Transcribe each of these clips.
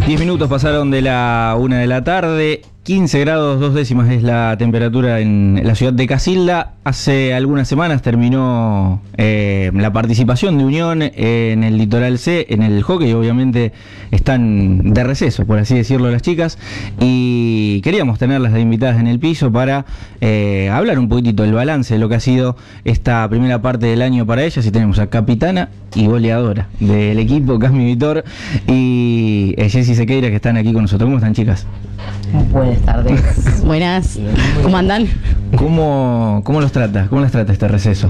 10 minutos pasaron de la 1 de la tarde. 15 grados 2 décimas es la temperatura en la ciudad de Casilda. Hace algunas semanas terminó la participación de Unión en el Litoral C, en el hockey. Obviamente están de receso, por así decirlo, las chicas. Y queríamos tenerlas de invitadas en el piso para hablar un poquitito del balance de lo que ha sido esta primera parte del año para ellas. Y tenemos a capitana y goleadora del equipo, Casmi Vitor y Jessy Sequeira, que están aquí con nosotros. ¿Cómo están, chicas? Buenas tardes. Buenas. ¿Cómo andan? ¿Cómo los trata? ¿Cómo las trata este receso?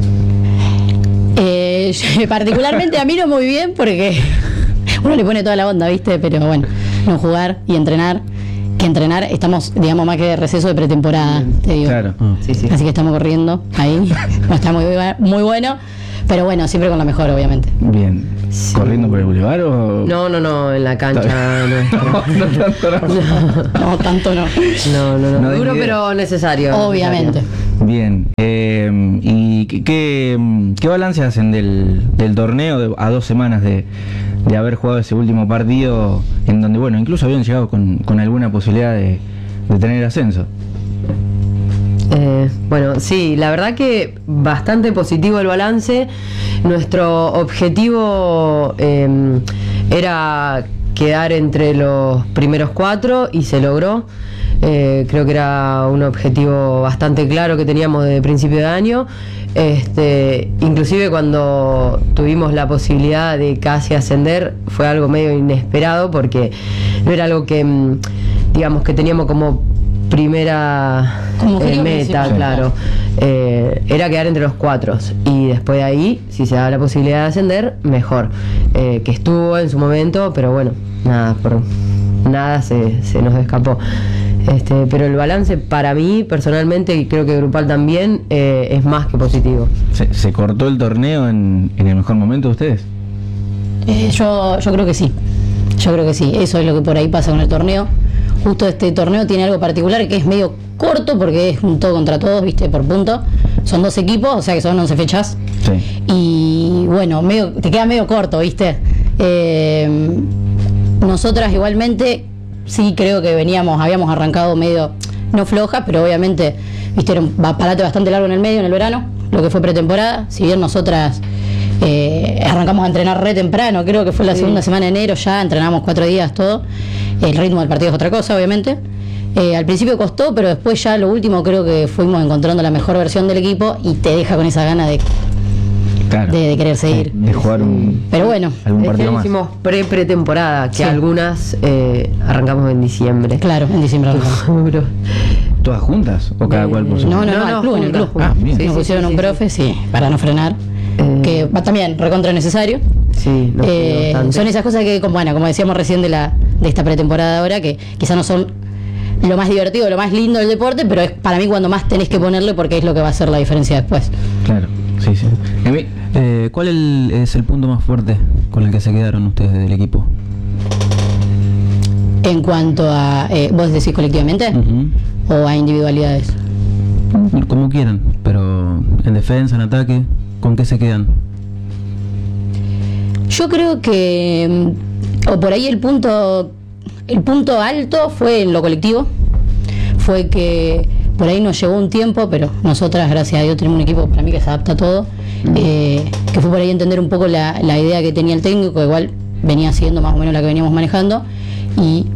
Particularmente a mí no muy bien porque uno le pone toda la onda, ¿viste? Pero bueno, no jugar y entrenar. Que entrenar, estamos, digamos, más que de receso de pretemporada, te digo. Claro. Sí, sí. Así que estamos corriendo ahí. No está muy bueno. Pero bueno, siempre con lo mejor, obviamente. Bien. Sí. ¿Corriendo por el bulevar o...? No, en la cancha nuestra. No, tanto no. No de Duro idea. pero necesario. Obviamente. Bien. ¿Y qué balance hacen del torneo a 2 semanas de haber jugado ese último partido en donde, bueno, incluso habían llegado con alguna posibilidad de tener ascenso? Bueno, sí, la verdad que bastante positivo el balance. Nuestro objetivo era quedar entre los primeros 4 y se logró. Creo que era un objetivo bastante claro que teníamos desde principio de año. Inclusive cuando tuvimos la posibilidad de casi ascender fue algo medio inesperado porque no era algo que digamos que teníamos como primera meta, claro. Era quedar entre los 4 y después de ahí, si se da la posibilidad de ascender, mejor. Que estuvo en su momento, pero bueno, nada se nos escapó. Pero el balance para mí personalmente, y creo que grupal también, es más que positivo. ¿Se cortó el torneo en el mejor momento de ustedes? Yo creo que sí. Yo creo que sí. Eso es lo que por ahí pasa con el torneo. Justo este torneo tiene algo particular que es medio corto porque es un todo contra todos, viste, por punto. Son 2 equipos, o sea que son 11 fechas. Sí. Y bueno, te queda medio corto, viste. Nosotras igualmente sí creo que habíamos arrancado medio, no flojas, pero obviamente, viste, era un parate bastante largo en el medio, en el verano, lo que fue pretemporada. Si bien nosotras arrancamos a entrenar re temprano, creo que fue la segunda semana de enero, ya entrenamos 4 días todo. El ritmo del partido es otra cosa, obviamente. Al principio costó, pero después ya lo último creo que fuimos encontrando la mejor versión del equipo y te deja con esa gana de querer seguir. De jugar pero bueno, algún partido más. Hicimos pretemporada, que Sí. Algunas arrancamos en diciembre. claro, en diciembre arrancamos. ¿Todas juntas o cada cual por su No, lado? al club, en el club. Ah, bien. Nos pusieron un profe, sí, para no frenar. Que va también recontra necesario. Sí, nos pidió bastante. Son esas cosas que, como decíamos recién de esta pretemporada ahora, que quizás no son lo más divertido, lo más lindo del deporte, pero es para mí cuando más tenés que ponerle porque es lo que va a hacer la diferencia después. Claro, sí. ¿Cuál es el punto más fuerte con el que se quedaron ustedes del equipo? En cuanto a, ¿vos decís colectivamente? ¿O a individualidades? Como quieran, pero en defensa, en ataque, ¿con qué se quedan? Yo creo que, o por ahí el punto alto fue en lo colectivo. Fue que por ahí nos llevó un tiempo, pero nosotras, gracias a Dios, tenemos un equipo para mí que se adapta a todo. Que fue por ahí entender un poco la idea que tenía el técnico, que igual venía siendo más o menos la que veníamos manejando. Y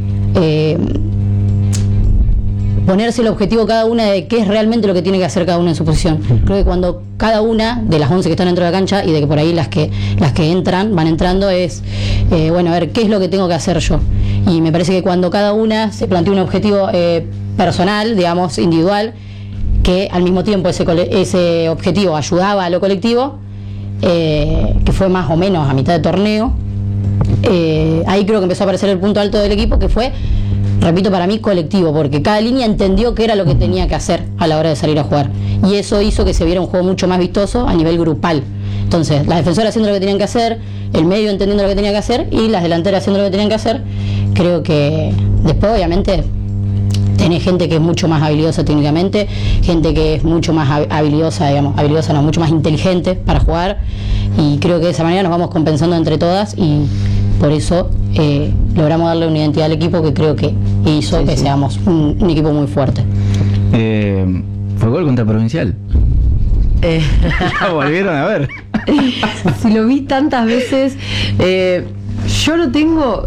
ponerse el objetivo cada una de qué es realmente lo que tiene que hacer cada una en su posición. Creo que cuando cada una de las 11 que están dentro de la cancha y de que por ahí las que van entrando es, bueno, a ver, ¿qué es lo que tengo que hacer yo? Y me parece que cuando cada una se plantea un objetivo personal, digamos, individual, que al mismo tiempo ese objetivo ayudaba a lo colectivo, que fue más o menos a mitad de torneo, ahí creo que empezó a aparecer el punto alto del equipo, que fue, repito, para mí colectivo, porque cada línea entendió qué era lo que tenía que hacer a la hora de salir a jugar, y eso hizo que se viera un juego mucho más vistoso a nivel grupal. Entonces, las defensoras haciendo lo que tenían que hacer, el medio entendiendo lo que tenía que hacer y las delanteras haciendo lo que tenían que hacer. Creo que después, obviamente, tenés gente que es mucho más habilidosa técnicamente, gente que es mucho más mucho más inteligente para jugar, y creo que de esa manera nos vamos compensando entre todas, y por eso logramos darle una identidad al equipo que creo que hizo que seamos un equipo muy fuerte. Fue gol contra Provincial. Ya volvieron a ver. Si lo vi tantas veces, yo no tengo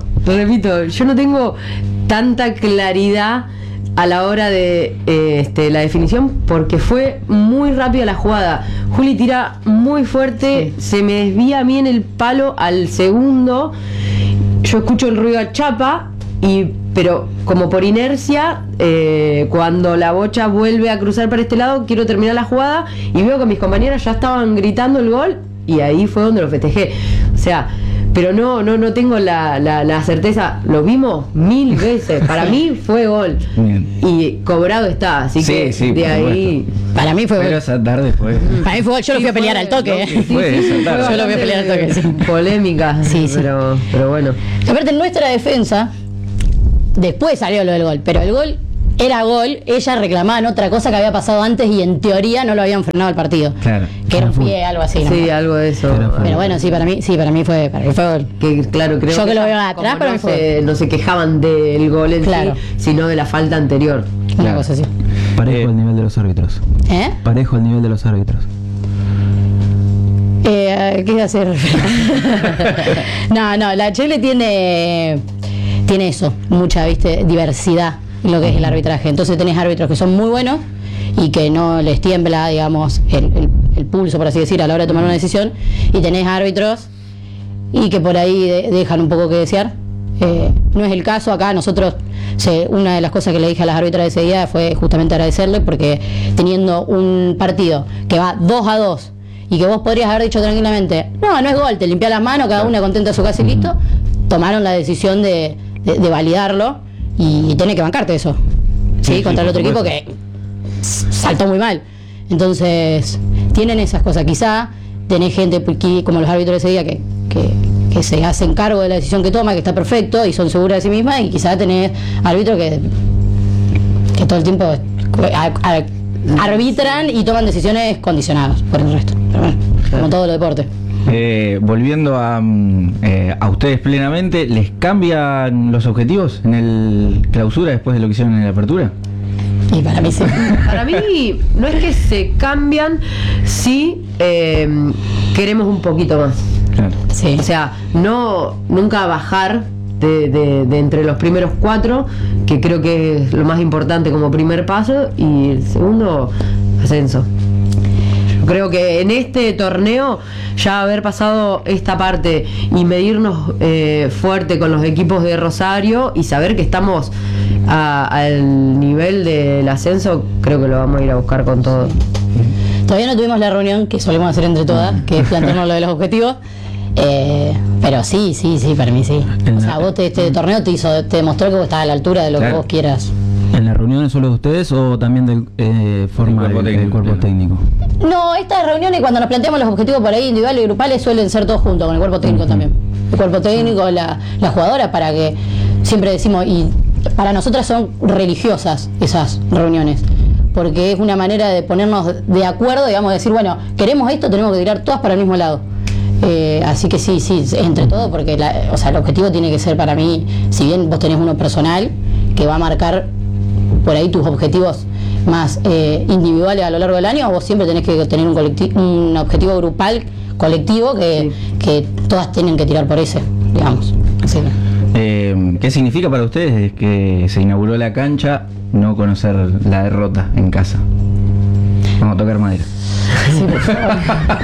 tanta claridad a la hora de la definición, porque fue muy rápida la jugada. Juli tira muy fuerte, se me desvía a mí en el palo al segundo, yo escucho el ruido a chapa, pero como por inercia, cuando la bocha vuelve a cruzar para este lado, quiero terminar la jugada y veo que mis compañeras ya estaban gritando el gol y ahí fue donde lo festejé. O sea, pero no tengo la certeza. Lo vimos 1000 veces. Para mí fue gol. Bien. Y cobrado está, así Sí, que sí, de por ahí. Para mí fue Pero gol. esa tarde fue. Para mí fue gol. Yo lo fui a pelear al toque. Fue esa tarde. Yo lo voy a pelear al toque, sí. Polémica, Sí, sí. pero bueno. Aparte, en nuestra defensa, después salió lo del gol, pero el gol era gol. Ella reclamaban otra cosa que había pasado antes y en teoría no lo habían frenado el partido. Claro. Que era un pie, algo así. Sí, ¿no? algo de eso. Pero bueno, para mí fue gol. Que claro, creo Yo que lo veo ellas, atrás, como pero no me fue. no se quejaban del gol en Claro. sí, sino de la falta anterior. Una Claro. cosa así. Parejo el nivel de los árbitros. ¿Eh? Parejo el nivel de los árbitros. ¿Qué iba a hacer? No, la Chile tiene eso, mucha, diversidad en lo que es el arbitraje. Entonces tenés árbitros que son muy buenos y que no les tiembla, digamos, el pulso, por así decir, a la hora de tomar una decisión, y tenés árbitros y que por ahí dejan un poco que desear. No es el caso acá. Nosotros, una de las cosas que le dije a las árbitras de ese día fue justamente agradecerle, porque teniendo un partido que va 2-2 y que vos podrías haber dicho tranquilamente, no es gol, te limpias las manos, cada una contenta a su casa y listo, tomaron la decisión de validarlo y tenés que bancarte eso. Sí, contra el otro equipo que saltó muy mal. Entonces, tienen esas cosas. Quizá tenés gente como los árbitros de ese día que se hacen cargo de la decisión que toma, que está perfecto y son seguras de sí mismas, y quizá tenés árbitros que todo el tiempo arbitran y toman decisiones condicionadas por el resto. Pero bueno, como todo lo deporte. Volviendo a ustedes plenamente, ¿les cambian los objetivos en el clausura después de lo que hicieron en la apertura? Y para mí sí. Para mí no es que se cambian, sí queremos un poquito más. Claro. Sí. O sea, nunca bajar de entre los primeros 4, que creo que es lo más importante como primer paso, y el segundo, ascenso. Yo creo que en este torneo, ya haber pasado esta parte y medirnos fuerte con los equipos de Rosario y saber que estamos al nivel del ascenso, creo que lo vamos a ir a buscar con todo. Todavía no tuvimos la reunión que solemos hacer entre todas, que es plantearnos lo de los objetivos. Pero sí, para mí sí. O sea, vos este torneo te demostró que vos estás a la altura de lo que vos quieras. ¿En las reuniones solo de ustedes o también del cuerpo técnico? No, estas reuniones, cuando nos planteamos los objetivos por ahí individuales y grupales, suelen ser todos juntos, con el cuerpo técnico también. El cuerpo técnico, la jugadora, para que siempre decimos, y para nosotras son religiosas esas reuniones, porque es una manera de ponernos de acuerdo, digamos, decir, bueno, queremos esto, tenemos que tirar todas para el mismo lado. Así que sí, entre todo, porque el objetivo tiene que ser, para mí, si bien vos tenés uno personal que va a marcar por ahí tus objetivos más individuales a lo largo del año, vos siempre tenés que tener un objetivo grupal, colectivo, que todas tienen que tirar por ese, digamos. Así que. ¿Qué significa para ustedes desde que se inauguró la cancha no conocer la derrota en casa? Vamos a tocar madera. Sí, por favor.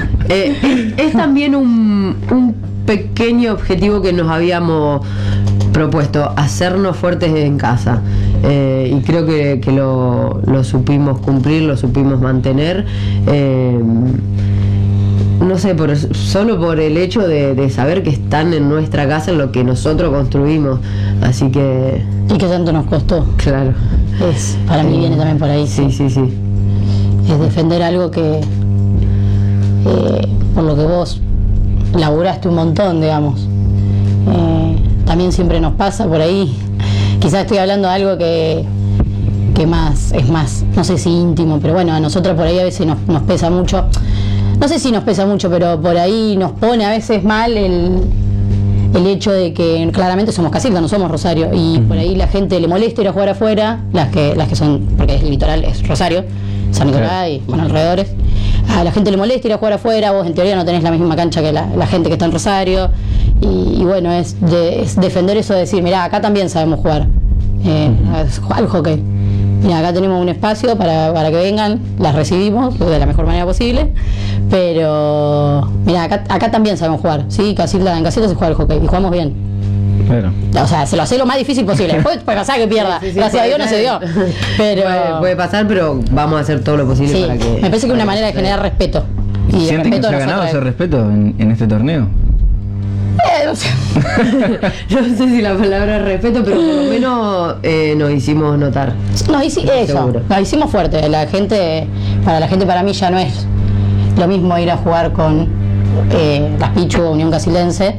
Es también un pequeño objetivo que nos habíamos propuesto, hacernos fuertes en casa, y creo que lo supimos cumplir, lo supimos mantener, no sé, solo por el hecho de saber que están en nuestra casa, en lo que nosotros construimos, así que... Y que tanto nos costó. Claro. Para mí viene también por ahí. Sí. Es defender algo que por lo que vos laburaste un montón, digamos. También siempre nos pasa por ahí. Quizás estoy hablando de algo que es más, no sé si íntimo, pero bueno, a nosotros por ahí a veces nos pesa mucho. No sé si nos pesa mucho, pero por ahí nos pone a veces mal el hecho de que claramente somos Casilda, no somos Rosario, y por ahí la gente le molesta ir a jugar afuera, las que son, porque el litoral es Rosario, San Nicolás y bueno, alrededores. A la gente le molesta ir a jugar afuera, vos en teoría no tenés la misma cancha que la gente que está en Rosario, y bueno, es defender eso de decir, mirá, acá también sabemos jugar al hockey. Mira, acá tenemos un espacio para que vengan, las recibimos de la mejor manera posible, pero mira, acá también sabemos jugar, ¿sí? En Casilda se juega el hockey y jugamos bien. Claro. O sea, se lo hace lo más difícil posible. Después puede pasar que pierda. Sí, Gracias a Dios no se dio. Pero puede pasar, pero vamos a hacer todo lo posible sí, para que... me parece que es una manera de generar respeto. Y el ¿Sienten que respeto se ha nos ganado atrae. ese respeto en este torneo? No sé. Yo no sé si la palabra es respeto, pero por lo menos nos hicimos notar. Seguro. Nos hicimos fuerte. Para la gente, para mí ya no es lo mismo ir a jugar con las Pichu o Unión Casildense,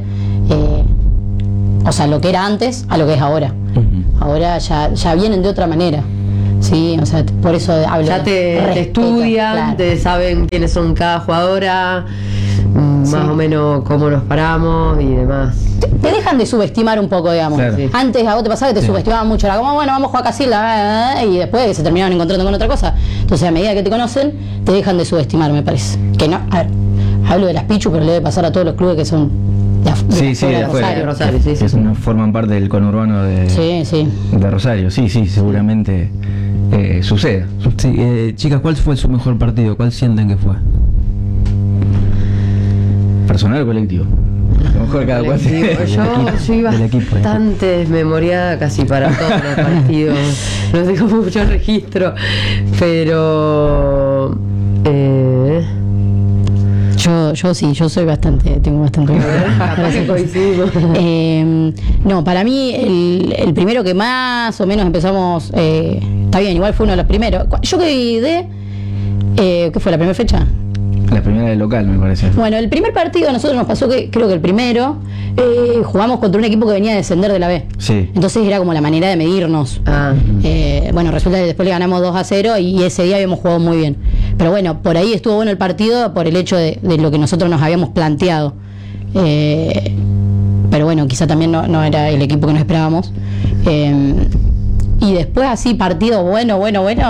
o sea, lo que era antes a lo que es ahora. Ahora ya vienen de otra manera. Sí, o sea, por eso hablo. Ya te respeto, estudian, claro. te saben quiénes son cada jugadora, más o menos cómo nos paramos y demás. Te dejan de subestimar un poco, digamos. Claro. Sí. Antes a vos te pasaba que te subestimaban mucho, era como, bueno, vamos a jugar a Casilda, y después se terminaban encontrando con otra cosa. Entonces, a medida que te conocen, te dejan de subestimar, me parece. Que no, a ver, hablo de las Pichu, pero le debe pasar a todos los clubes que son Sí, sí, de afuera, afuera. Rosario, sí, sí. Forman parte del conurbano Sí, sí. de Rosario. Sí, sí, seguramente suceda. Sí, chicas, ¿cuál fue su mejor partido? ¿Cuál sienten que fue? ¿Personal o colectivo? A lo mejor cada cual. Yo soy del equipo. bastante desmemoriada casi para todos los partidos. No tengo mucho registro, pero Yo sí, yo soy tengo bastante. capaz que coincidimos. No, para mí el primero que más o menos empezamos, está bien, igual fue uno de los primeros. Yo quedé, ¿qué fue la primera fecha? La primera del local, me parece. Bueno, el primer partido a nosotros nos pasó que, creo que el primero, jugamos contra un equipo que venía a descender de la B. Sí. Entonces era como la manera de medirnos. Bueno, resulta que después le ganamos 2-0 y ese día habíamos jugado muy bien. Pero bueno, por ahí estuvo bueno el partido por el hecho de lo que nosotros nos habíamos planteado. Pero bueno, quizá también no era el equipo que nos esperábamos. Y después así, partido bueno.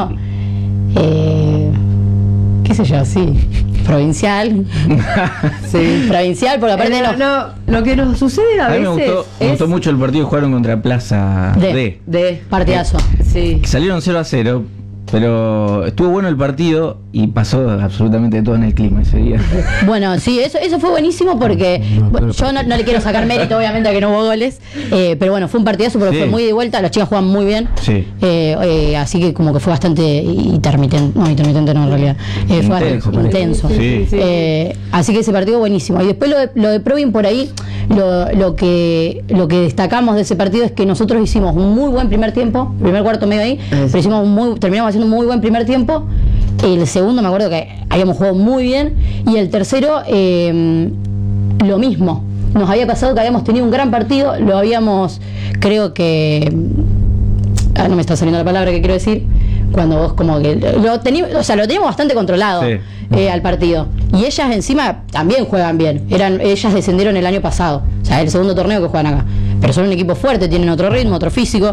Qué sé yo, sí. Provincial. Sí. Provincial, por la parte de los... lo que nos sucede a A mí veces me gustó mucho el partido que jugaron contra Plaza D. D. Partidazo. Sí. Salieron 0-0, pero estuvo bueno el partido y pasó absolutamente todo en el clima ese día. Bueno, sí, eso fue buenísimo porque yo no le quiero sacar mérito, obviamente, a que no hubo goles, pero bueno, fue un partidazo porque Sí. fue muy de vuelta, las chicas juegan muy bien, Sí. así que como que fue bastante intermitente no, en realidad, fue Intenso, bastante intenso. Sí. Así que ese partido buenísimo. Y después lo de Provin por ahí, lo que destacamos de ese partido es que nosotros hicimos un muy buen primer tiempo, primer cuarto medio ahí, pero terminamos haciendo un muy buen primer tiempo. El segundo me acuerdo que habíamos jugado muy bien y el tercero lo mismo. Nos había pasado que habíamos tenido un gran partido, lo habíamos, creo que, no me está saliendo la palabra que quiero decir, cuando vos como que lo teníamos bastante controlado. Sí. Al partido. Y ellas encima también juegan bien. Ellas descendieron el año pasado. O sea, el segundo torneo que juegan acá. Pero son un equipo fuerte, tienen otro ritmo, otro físico.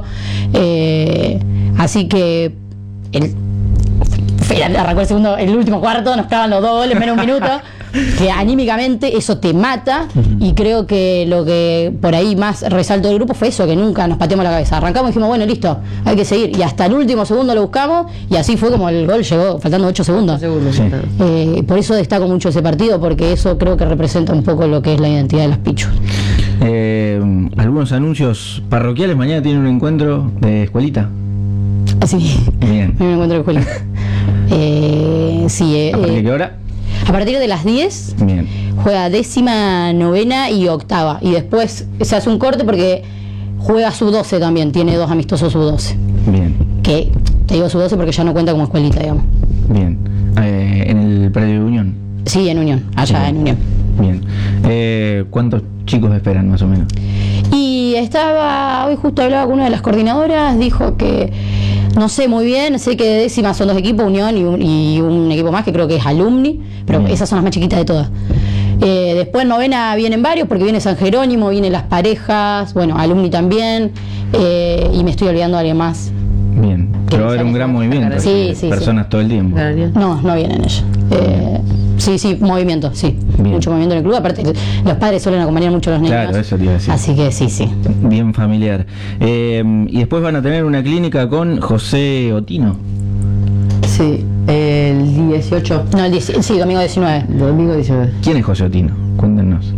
Así que arrancó el último cuarto, nos clavan los 2 goles en menos de un minuto. Que anímicamente eso te mata. Y creo que lo que por ahí más resaltó del grupo fue eso, que nunca nos pateamos la cabeza. Arrancamos y dijimos, bueno, listo, hay que seguir. Y hasta el último segundo lo buscamos. Y así fue como el gol llegó, faltando 8 segundos. Sí. Por eso destaco mucho ese partido, porque eso creo que representa un poco lo que es la identidad de las Pichu. Algunos anuncios parroquiales. Mañana tienen un encuentro de escuelita. Así, Bien. me encuentro con Julián. ¿A partir de qué hora? A partir de las 10 Bien. juega 10ª, 9ª y 8ª. Y después se hace un corte porque juega sub-12 también, tiene 2 amistosos sub-12. Bien. Que te digo sub-12 porque ya no cuenta como escuelita, digamos. Bien. En el predio de Unión. Sí, en Unión, allá en Unión. Bien. ¿Cuántos chicos esperan más o menos? Y hoy justo hablaba con una de las coordinadoras, dijo que no sé muy bien, sé que de 10ª son 2 equipos, Unión y un equipo más que creo que es Alumni, pero Bien. esas son las más chiquitas de todas. Después en novena vienen varios, porque viene San Jerónimo, vienen las parejas, bueno, alumni también, y me estoy olvidando de alguien más. Bien, pero va a haber un gran movimiento. Sí, sí, personas todo el tiempo. No vienen ellos. Sí, movimiento, sí. Bien. Mucho movimiento en el club. Aparte, los padres suelen acompañar mucho a los niños. Claro, eso te iba a decir. Así que sí. Bien familiar. Y después van a tener una clínica con José Otino. Sí, el 18. No, sí, domingo 19. Domingo 19. ¿Quién es José Otino? Cuéntenos.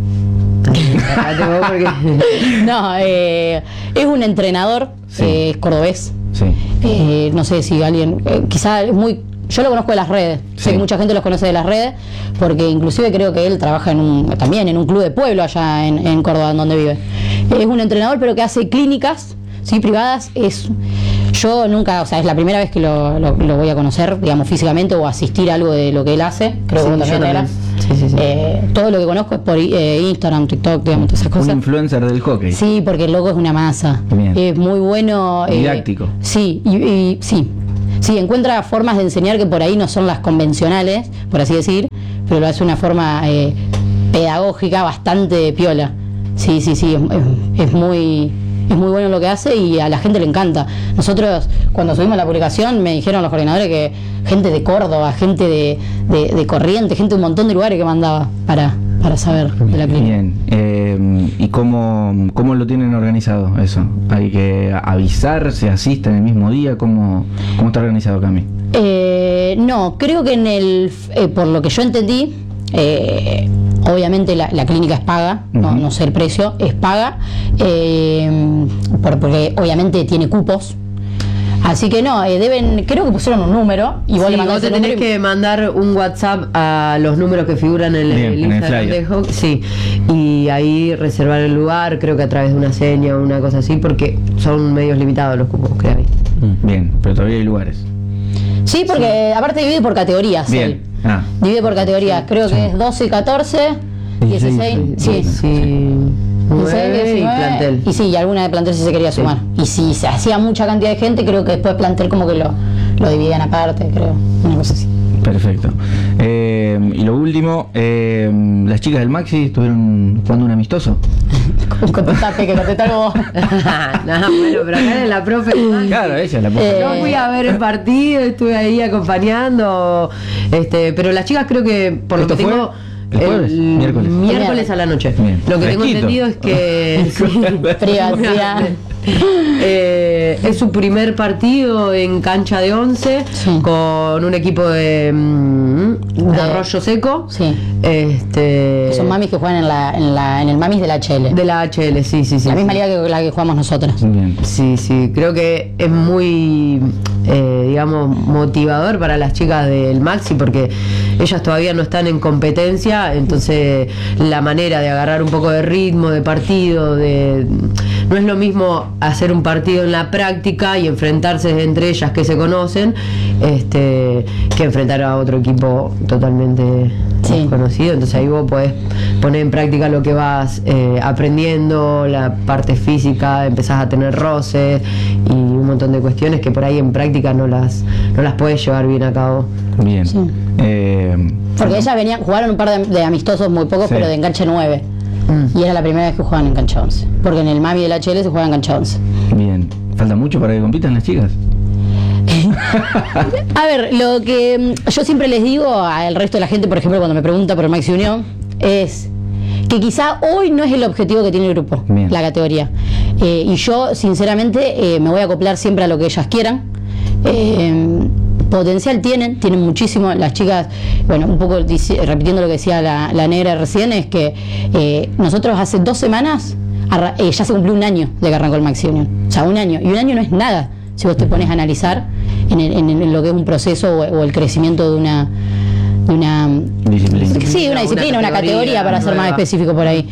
No, es un entrenador, Sí. es cordobés. Sí. No sé si alguien, quizá es muy... Yo lo conozco de las redes, Sí. sé que mucha gente los conoce de las redes, porque inclusive creo que él trabaja también en un club de pueblo allá en Córdoba, donde vive. Es un entrenador, pero que hace clínicas, ¿sí? Privadas. Yo nunca, o sea, es la primera vez que lo voy a conocer, digamos, físicamente, o asistir a algo de lo que él hace. Creo que vos también eras. Sí. Todo lo que conozco es por Instagram, TikTok, digamos, todas esas Un cosas. influencer del hockey. Sí, porque el loco es una masa. Bien. Es muy bueno. Didáctico. Sí, y sí. Sí, encuentra formas de enseñar que por ahí no son las convencionales, por así decir, pero lo hace de una forma pedagógica bastante piola. Sí, es muy bueno lo que hace y a la gente le encanta. Nosotros, cuando subimos la publicación, me dijeron los coordinadores que gente de Córdoba, gente de Corrientes, gente de un montón de lugares que mandaba para saber de la clínica. Bien. ¿Y cómo lo tienen organizado eso? ¿Hay que avisar? ¿Se asiste en el mismo día? ¿Cómo está organizado, Cami? No, creo que por lo que yo entendí, obviamente la clínica es paga, no sé el precio, es paga, porque obviamente tiene cupos. Así que no, creo que pusieron un número y vos le mandás vos te ese tenés número que mandar un WhatsApp a los números que figuran en Bien, el en el Instagram flyer. de Hockey. Sí, y ahí reservar el lugar, creo que a través de una seña o una cosa así, porque son medios limitados los cupos que hay. Bien, pero todavía hay lugares. Sí, porque aparte divide por categorías. Bien. él. Ah, Divide por categorías, creo que es 12 y 14, 16, sí. 9 y 19, plantel. Y sí, y alguna de plantel sí se quería sumar. Y si se hacía mucha cantidad de gente, creo que después plantel como que lo dividían aparte, creo. Una cosa así. perfecto. Y lo último, las chicas del Maxi estuvieron jugando un amistoso. Contestate, que contestar vos. No, bueno, pero acá en la profe. Claro, ella la puso. Yo fui a ver el partido, estuve ahí acompañando, pero las chicas creo que por lo que ¿Esto fue tengo el jueves? miércoles a la noche. Bien. Lo que tengo Fresquito. entendido es que Privacidad. es su primer partido en cancha de 11 Sí. con un equipo de Arroyo Seco. Sí. Son mamis que juegan en el mamis de la HL. De la HL, sí. La misma liga que la que jugamos nosotros. Bien. Sí, creo que es muy, digamos, motivador para las chicas del Maxi porque ellas todavía no están en competencia, entonces la manera de agarrar un poco de ritmo, de partido, no es lo mismo hacer un partido en la práctica y enfrentarse entre ellas que se conocen, que enfrentar a otro equipo totalmente Sí. desconocido. Entonces ahí vos podés poner en práctica lo que vas aprendiendo, la parte física, empezás a tener roces y un montón de cuestiones que por ahí en práctica no las podés llevar bien a cabo. Bien. Sí. Porque ellas jugaron un par de amistosos muy pocos, Sí. pero de enganche 9. Y era la primera vez que jugaban en cancha 11. Porque en el Mami del HL se juega en cancha 11. Bien. ¿Falta mucho para que compitan las chicas? A ver, lo que yo siempre les digo al resto de la gente, por ejemplo, cuando me pregunta por el Maxi Unión, es que quizá hoy no es el objetivo que tiene el grupo, Bien. la categoría. Y yo, sinceramente, me voy a acoplar siempre a lo que ellas quieran. Potencial tienen muchísimo. Las chicas, bueno, un poco repitiendo lo que decía la negra recién, es que nosotros hace 2 semanas ya se cumplió un año de que arrancó el Maxi Unión. O sea, un año. Y un año no es nada si vos te pones a analizar en lo que es un proceso o el crecimiento de una Disciplina. sí, una disciplina, una categoría para ser más nueva. específico por ahí.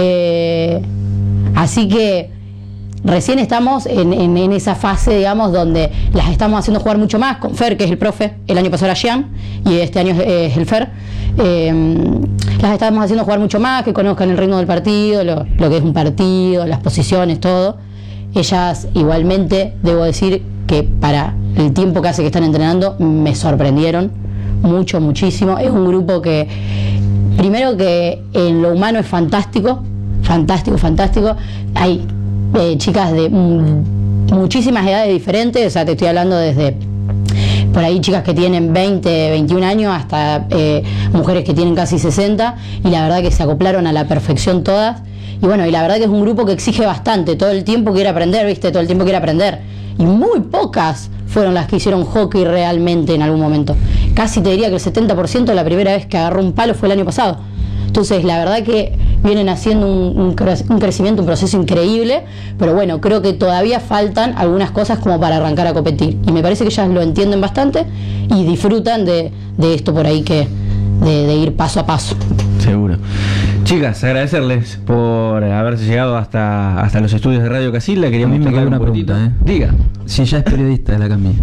Así que recién estamos en esa fase, digamos, donde las estamos haciendo jugar mucho más, con Fer, que es el profe, el año pasado era Jean, y este año es el Fer. Las estamos haciendo jugar mucho más, que conozcan el ritmo del partido, lo que es un partido, las posiciones, todo. Ellas igualmente, debo decir que para el tiempo que hace que están entrenando, me sorprendieron muchísimo. Es un grupo que primero que en lo humano es fantástico, fantástico, fantástico. Hay chicas de muchísimas edades diferentes, o sea, te estoy hablando desde por ahí chicas que tienen 20, 21 años hasta mujeres que tienen casi 60, y la verdad que se acoplaron a la perfección todas. Y bueno, y la verdad que es un grupo que exige bastante, todo el tiempo quiere aprender, ¿viste? Todo el tiempo quiere aprender. Y muy pocas fueron las que hicieron hockey realmente en algún momento. Casi te diría que el 70% la primera vez que agarró un palo fue el año pasado. Entonces, la verdad que vienen haciendo un crecimiento, un proceso increíble, pero bueno, creo que todavía faltan algunas cosas como para arrancar a competir. Y me parece que ellas lo entienden bastante y disfrutan de esto por ahí, de ir paso a paso. Seguro. Chicas, agradecerles por haberse llegado hasta los estudios de Radio Casilda. Queríamos A mí me charlar queda un una poquitito. pregunta, Diga. Si ya es periodista de la Cami.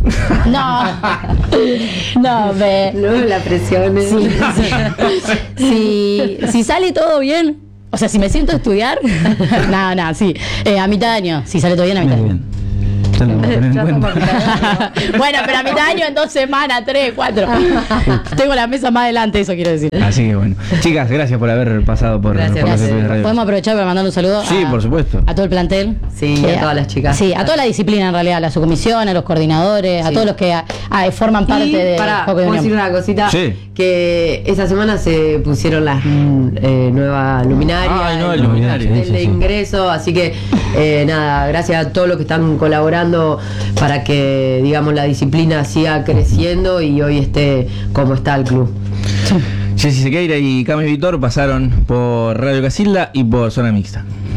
No, No, la presión es... si sale todo bien, o sea, si me siento a estudiar, no, sí, a mitad de año, si sale todo bien, a mitad de Muy año. bien. Ya lo vamos a tener en Ya cuenta. estamos Bueno, pero a mitad de año en 2 semanas, 3, 4. Tengo la mesa más adelante, eso quiero decir. Así que bueno. Chicas, gracias por haber pasado por Gracias, los gracias. estudios de Radio. Podemos aprovechar para mandar un saludo Sí, por supuesto. a todo el plantel. Sí, a todas las chicas. Sí, a toda la disciplina en realidad, a la subcomisión, a los coordinadores, a Sí. todos los que forman parte Y de pará, Hockey de ¿puedo decir Unión. una cosita? Sí. Que esa semana se pusieron las nuevas luminarias, Ah, nueva el luminaria, cartel sí, de sí. ingreso, así que nada, gracias a todos los que están colaborando para que, digamos, la disciplina siga creciendo y hoy esté como está el club. Jessy Sequeira y Cami Vitor pasaron por Radio Casilda y por Zona Mixta.